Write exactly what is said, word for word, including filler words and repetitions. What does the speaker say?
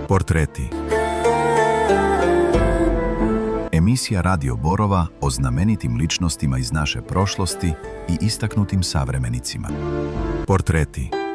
Portreti. Emisija Radio Borova o znamenitim ličnostima iz naše prošlosti i istaknutim savremenicima. Portreti.